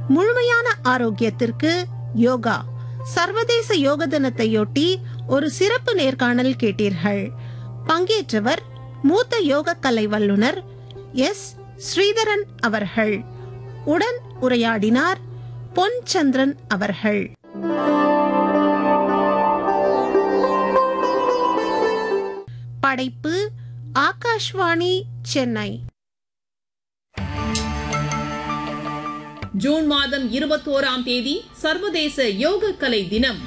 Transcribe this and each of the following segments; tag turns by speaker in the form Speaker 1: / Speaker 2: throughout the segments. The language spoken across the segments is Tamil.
Speaker 1: முழுமையான ஆரோக்கியத்திற்கு யோகா சர்வதேச யோக தினத்தையொட்டி ஒரு சிறப்பு நேர்காணல் கேட்டீர்கள். பங்கேற்றவர் மூத்த யோக கலை வல்லுனர் எஸ். ஸ்ரீதரன் அவர்கள். உடன் உரையாடினார் பொன் சந்திரன் அவர்கள். படைப்பு ஆகாஷ்வாணி சென்னை.
Speaker 2: ஜூன் மாதம் 21ஆம் தேதி சர்வதேச யோக கலை தினம்.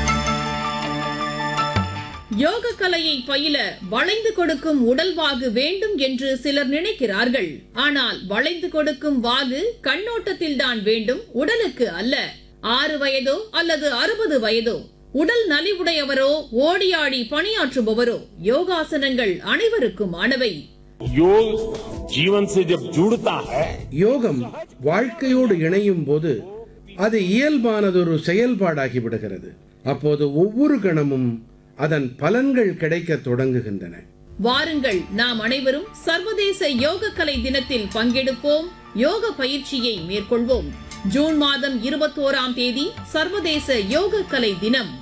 Speaker 2: யோக கலையை பயில வளைந்து கொடுக்கும் உடல் வாகு வேண்டும் என்று சிலர் நினைக்கிறார்கள். ஆனால் வளைந்து கொடுக்கும் வாகு கண்ணோட்டத்தில்தான் வேண்டும், உடலுக்கு அல்ல. 6 வயதோ அல்லது 60 வயதோ, உடல் நலிவுடையவரோ ஓடியாடி பணியாற்றுபவரோ, யோகாசனங்கள் அனைவருக்குமானவை.
Speaker 3: योग जीवन से जब जुड़ता है,
Speaker 4: யோகம் வாழ்க்கையோடு இணையும் போது அது இயல்பானதொரு செயல்பாடாகி விடுகிறது. அப்போது ஒவ்வொரு கணமும் அதன் பலன்கள் கிடைக்க தொடங்குகின்றன.
Speaker 2: வாருங்கள், நாம் அனைவரும் சர்வதேச யோக கலை தினத்தில் பங்கெடுப்போம், யோக பயிற்சியை மேற்கொள்வோம். ஜூன் மாதம் 21ஆம் தேதி சர்வதேச யோக கலை தினம்.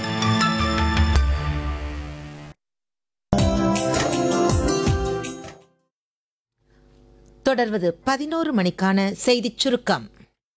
Speaker 5: தொடர்வது 11 மணிக்கான செய்திச் சுருக்கம்.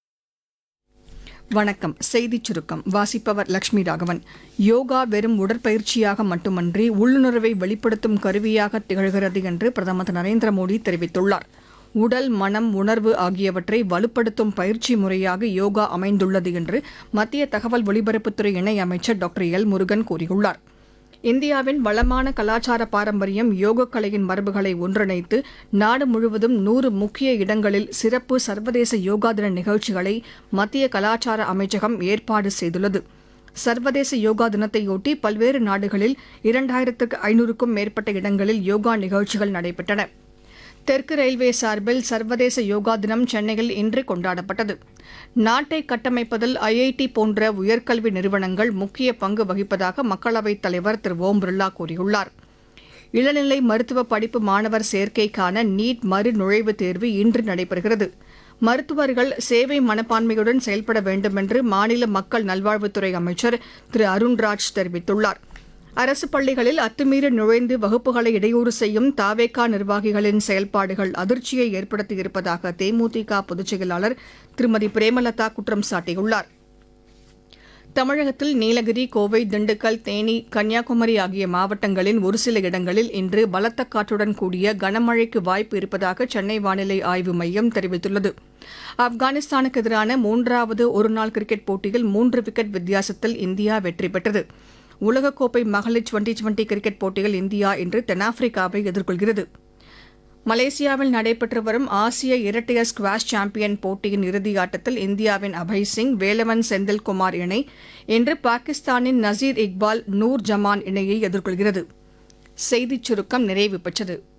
Speaker 6: வணக்கம். செய்திச் சுருக்கம் வாசிப்பவர் லட்சுமி ராகவன். யோகா வெறும் உடற்பயிற்சியாக மட்டுமன்றி உள்ளுணர்வை வெளிப்படுத்தும் கருவியாக திகழ்கிறது என்று பிரதமர் திரு நரேந்திர மோடி தெரிவித்துள்ளார். உடல், மனம், உணர்வு ஆகியவற்றை வலுப்படுத்தும் பயிற்சி முறையாக யோகா அமைந்துள்ளது என்று மத்திய தகவல் ஒலிபரப்புத்துறை இணை அமைச்சர் டாக்டர் எல். முருகன் கூறியுள்ளார். இந்தியாவின் வளமான கலாச்சார பாரம்பரியம் யோகக் கலையின் மரபுகளை ஒன்றிணைத்து நாடு முழுவதும் 100 முக்கிய இடங்களில் சிறப்பு சர்வதேச யோகா தின நிகழ்ச்சிகளை மத்திய கலாச்சார அமைச்சகம் ஏற்பாடு செய்துள்ளது. சர்வதேச யோகா தினத்தையொட்டி பல்வேறு நாடுகளில் 2500க்கும் மேற்பட்ட இடங்களில் யோகா நிகழ்ச்சிகள் நடைபெற்றன. தெற்கு ரயில்வே சார்பில் சர்வதேச யோகா தினம் சென்னையில் இன்று கொண்டாடப்பட்டது. நாட்டை கட்டமைப்பதில் ஐஐடி போன்ற உயர்கல்வி நிறுவனங்கள் முக்கிய பங்கு வகிப்பதாக மக்களவைத் தலைவர் திரு ஓம் பிர்லா கூறியுள்ளார். இளநிலை மருத்துவ படிப்பு மாணவர் சேர்க்கைக்கான நீட் மறு நுழைவுத் தேர்வு இன்று நடைபெறுகிறது. மருத்துவர்கள் சேவை மனப்பான்மையுடன் செயல்பட வேண்டும் என்று மாநில மக்கள் நல்வாழ்வுத்துறை அமைச்சர் திரு அருண்ராஜ் தெரிவித்துள்ளார். அரசு பள்ளிகளில் அத்துமீறி நுழைந்து வகுப்புகளை இடையூறு செய்யும் தாவேகா நிர்வாகிகளின் செயல்பாடுகள் அதிர்ச்சியை ஏற்படுத்தியிருப்பதாக தேமுதிக பொதுச் செயலாளர் திருமதி பிரேமலதா குற்றம் சாட்டியுள்ளார். தமிழகத்தில் நீலகிரி, கோவை, திண்டுக்கல், தேனி, கன்னியாகுமரி ஆகிய மாவட்டங்களின் ஒரு சில இடங்களில் இன்று பலத்த காற்றுடன் கூடிய கனமழைக்கு வாய்ப்பு இருப்பதாக சென்னை வானிலை ஆய்வு மையம் தெரிவித்துள்ளது. ஆப்கானிஸ்தானுக்கு எதிரான 3வது ஒருநாள் கிரிக்கெட் போட்டியில் 3 விக்கெட் வித்தியாசத்தில் இந்தியா வெற்றி பெற்றது. உலகக்கோப்பை மகளிர் டுவெண்டி கிரிக்கெட் போட்டியில் இந்தியா இன்று தென்னாப்பிரிக்காவை எதிர்கொள்கிறது. மலேசியாவில் நடைபெற்று வரும் ஆசிய இரட்டையர் ஸ்குவாஷ் சாம்பியன் போட்டியின் இறுதியாட்டத்தில் இந்தியாவின் அபய் சிங், வேலவன் செந்தில்குமார் இணை இன்று பாகிஸ்தானின் நசீர் இக்பால், நூர் ஜமான் இணையை எதிர்கொள்கிறது. செய்திச் சுருக்கம் நிறைவு பெற்றது.